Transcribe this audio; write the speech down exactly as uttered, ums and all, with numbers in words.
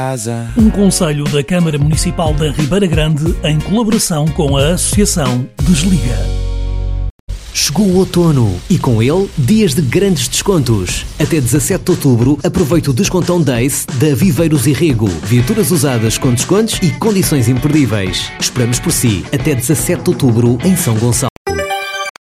Um conselho da Câmara Municipal da Ribeira Grande em colaboração com a Associação Desliga. Chegou o outono e com ele dias de grandes descontos. Até dezassete de outubro aproveite o Descontão Days da Viveiros e Rego. Viaturas usadas com descontos e condições imperdíveis. Esperamos por si até dezassete de outubro em São Gonçalo.